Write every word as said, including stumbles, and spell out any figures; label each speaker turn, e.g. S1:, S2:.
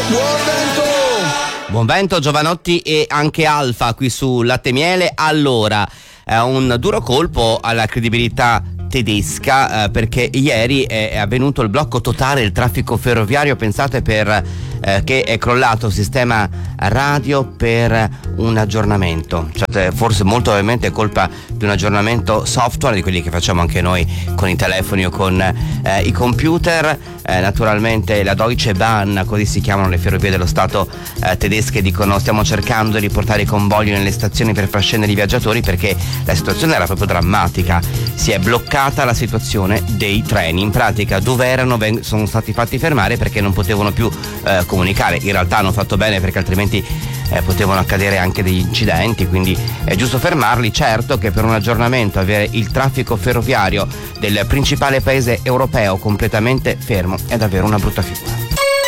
S1: Buon vento!
S2: Buon vento, Giovanotti e anche Alfa qui su Latte e Miele. Allora, è un duro colpo alla credibilità tedesca eh, perché ieri è, è avvenuto il blocco totale del traffico ferroviario. Pensate per eh, che è crollato il sistema radio per un aggiornamento, cioè, forse molto ovviamente è colpa di un aggiornamento software, di quelli che facciamo anche noi con i telefoni o con eh, i computer. Eh, naturalmente la Deutsche Bahn, così si chiamano le ferrovie dello Stato eh, tedesche, dicono stiamo cercando di riportare i convogli nelle stazioni per far scendere i viaggiatori, perché la situazione era proprio drammatica. Si è bloccata la situazione dei treni, in pratica dove erano veng- sono stati fatti fermare perché non potevano più eh, comunicare. In realtà hanno fatto bene, perché altrimenti eh, potevano accadere anche degli incidenti, quindi è giusto fermarli. Certo che per un aggiornamento avere il traffico ferroviario del principale paese europeo completamente fermo è davvero una brutta figura.